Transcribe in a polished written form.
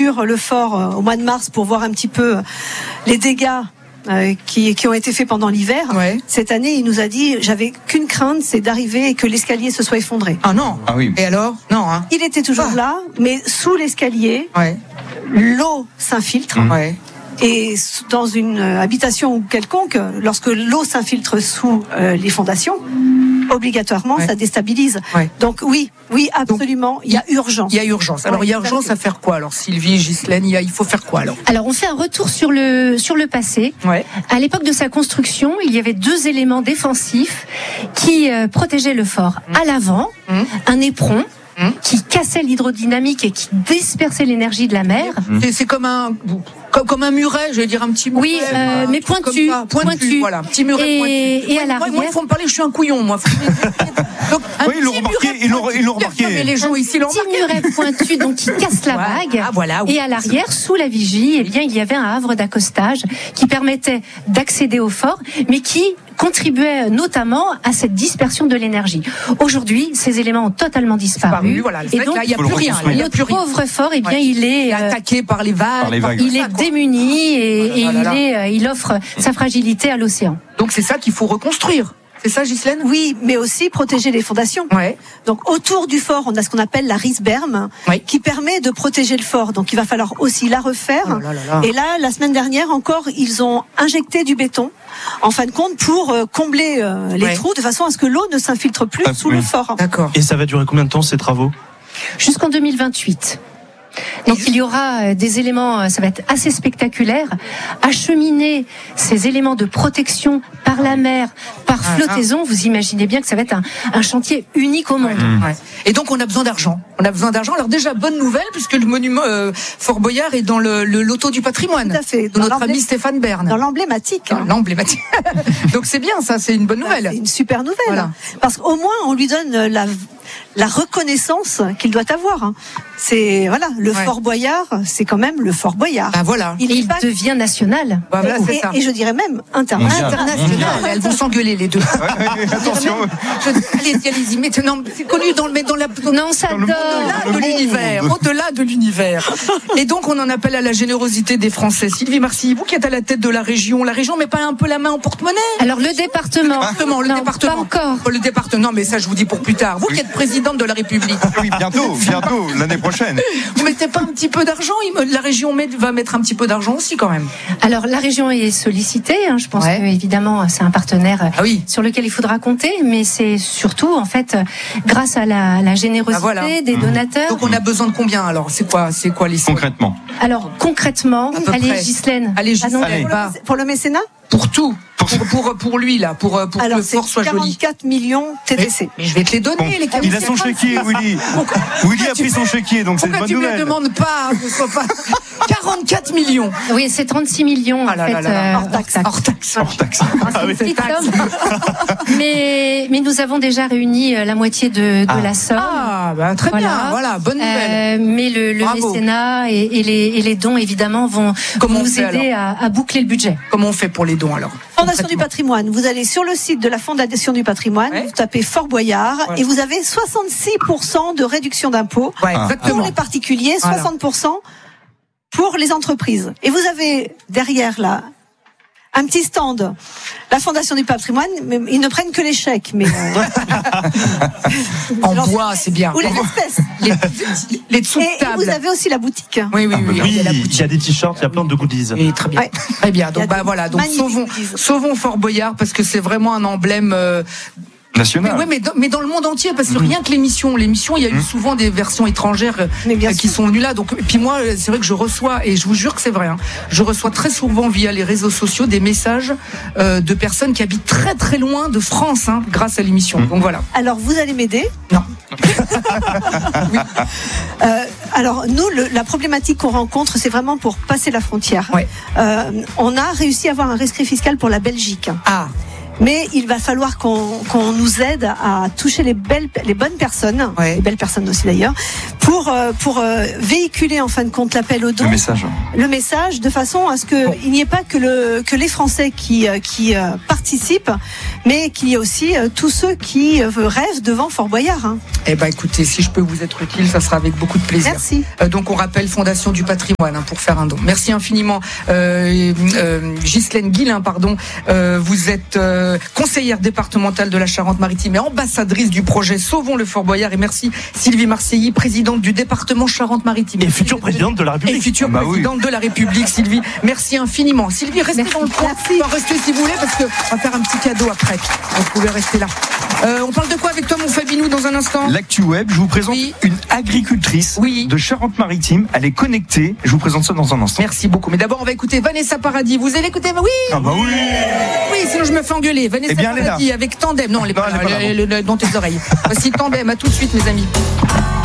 sur le fort au mois de mars pour voir un petit peu les dégâts qui ont été faits pendant l'hiver. Ouais. Cette année, il nous a dit, j'avais qu'une crainte, c'est d'arriver et que l'escalier se soit effondré. Ah non. Ah oui. Et alors? Non, hein. Il était toujours là, mais sous l'escalier, Ouais. l'eau s'infiltre. Ouais. Et dans une habitation quelconque, lorsque l'eau s'infiltre sous les fondations, obligatoirement, ça déstabilise. Ouais. Donc oui, absolument, il y a urgence. Il y a urgence. Alors il y a urgence à faire quoi? Alors Sylvie, Ghislaine, il faut faire quoi alors? Alors on fait un retour sur le passé. Ouais. À l'époque de sa construction, il y avait 2 éléments défensifs qui protégeaient le fort. À l'avant, un éperon qui cassait l'hydrodynamique et qui dispersait l'énergie de la mer. C'est comme un muret, je vais dire un petit muret. Oui, mais pointu. Pointu, voilà, petit muret pointu. Et à l'arrière. Moi, il faut me parler, je suis un couillon, moi. Donc, Oui, ils l'ont remarqué. Mais les gens ici l'ont remarqué. Petit muret pointu, donc qui casse la vague. Ah, voilà, oui. Et à l'arrière, sous la vigie, il y avait un havre d'accostage qui permettait d'accéder au fort, mais qui contribuait notamment à cette dispersion de l'énergie. Aujourd'hui, ces éléments ont totalement disparu. Voilà. Et donc, là, il n'y a plus rien. Et notre pauvre fort, il est attaqué par les vagues. Il est démuni et il offre sa fragilité à l'océan. Donc c'est ça qu'il faut reconstruire. C'est ça, Ghislaine? Oui, mais aussi protéger les fondations. Ouais. Donc autour du fort, on a ce qu'on appelle la risberme, qui permet de protéger le fort. Donc il va falloir aussi la refaire. Oh là là. Et là, la semaine dernière encore, ils ont injecté du béton, en fin de compte, pour combler les trous, de façon à ce que l'eau ne s'infiltre plus sous le fort. D'accord. Et ça va durer combien de temps ces travaux? Jusqu'en 2028. Donc il y aura des éléments, ça va être assez spectaculaire, acheminer ces éléments de protection par la mer, par flottaison. Vous imaginez bien que ça va être un chantier unique au monde. Ouais. Et donc on a besoin d'argent. Alors déjà, bonne nouvelle, puisque le monument Fort Boyard est dans le loto du patrimoine. Tout à fait. De notre ami Stéphane Bern. Dans l'emblématique. L'emblématique. Donc c'est bien, ça, c'est une bonne nouvelle. C'est une super nouvelle. Voilà. Parce qu'au moins, on lui donne la reconnaissance qu'il doit avoir. C'est le Fort Boyard, c'est quand même le Fort Boyard. Ah voilà. Il devient national. Voilà, c'est ça. Et je dirais même international. Elles vont s'engueuler les deux. Attention. Allez-y. Maintenant, c'est connu dans la. Non, ça donne. Au-delà de l'univers. Et donc, on en appelle à la générosité des Français. Sylvie Marcy, vous qui êtes à la tête de la région met pas un peu la main en porte-monnaie? Alors le département. Le département. Pas encore. Le département. Non, mais ça, je vous dis pour plus tard. Vous qui êtes présidente de la République. Oui, bientôt, l'année prochaine. Vous mettez pas un petit peu d'argent? La région va mettre un petit peu d'argent aussi, quand même. Alors la région est sollicitée. Je pense que évidemment c'est un partenaire sur lequel il faudra compter, mais c'est surtout en fait grâce à la générosité des donateurs. Donc on a besoin de combien alors? C'est quoi les sommes? Alors concrètement, allez Ghislaine. Pour le mécénat? Pour tout. Pour lui là, pour que le fort soit joli. 44 millions TTC. Mais je vais te les donner, les 44. Il a son chéquier, Willy. Willy a pris son chéquier, donc c'est une bonne nouvelle. Pourquoi tu me demandes pas que ce soit pas 44 millions? Oui, c'est 36 millions en fait. Hors taxe. C'est mais nous avons déjà réuni la moitié de la somme. Ah, très bien. Voilà, bonne nouvelle. Mais le mécénat et les dons évidemment vont nous aider à boucler le budget. Comment on fait pour les dons alors? Fondation du patrimoine, vous allez sur le site de la Fondation du patrimoine, vous tapez Fort Boyard et vous avez 66% de réduction d'impôts pour les particuliers, 60% pour les entreprises. Et vous avez derrière là un petit stand, la Fondation du patrimoine, mais ils ne prennent que les chèques. Mais en bois, c'est bien. Ou les espèces. Les dessous de table. Et vous avez aussi la boutique. Oui, il y a des t-shirts, il y a plein de goodies. Et très bien. Très bien. Donc voilà. Donc sauvons Fort Boyard parce que c'est vraiment un emblème. National. Mais dans le monde entier, parce que rien que l'émission, il y a eu souvent des versions étrangères qui sont venues là. Donc, et puis moi, c'est vrai que je reçois, et je vous jure que c'est vrai, je reçois très souvent via les réseaux sociaux des messages de personnes qui habitent très très loin de France, grâce à l'émission. Donc voilà. Alors, vous allez m'aider? Non. Oui. Alors nous, la problématique qu'on rencontre, c'est vraiment pour passer la frontière. On a réussi à avoir un rescrit fiscal pour la Belgique. Mais il va falloir qu'on nous aide à toucher les bonnes personnes, les belles personnes aussi d'ailleurs, pour véhiculer en fin de compte l'appel au don, le message, de façon à ce que il n'y ait pas que les Français qui participent, mais qu'il y ait aussi tous ceux qui rêvent devant Fort Boyard. Eh ben écoutez, si je peux vous être utile, ça sera avec beaucoup de plaisir. Merci. Donc on rappelle Fondation du Patrimoine pour faire un don. Merci infiniment, Ghislaine Guillain, vous êtes conseillère départementale de la Charente-Maritime et ambassadrice du projet Sauvons le Fort Boyard. Et merci Sylvie Marseilly, présidente du département Charente-Maritime. Et future présidente de la République. Et future présidente de la République, Sylvie. Merci infiniment. Sylvie, restez dans le coin. Restez si vous voulez, parce qu'on va faire un petit cadeau après. Donc, vous pouvez rester là. On parle de quoi avec toi, mon Fabinou, dans un instant? L'actu web, je vous présente une agricultrice de Charente-Maritime. Elle est connectée. Je vous présente ça dans un instant. Merci beaucoup. Mais d'abord, on va écouter Vanessa Paradis. Vous allez écouter? Oui. Ah bah oui. Oui, sinon je me fais engueuler. Vanessa Paradis avec Tandem. Non, elle est pas là, dans tes oreilles. Voici Tandem. À tout de suite, mes amis.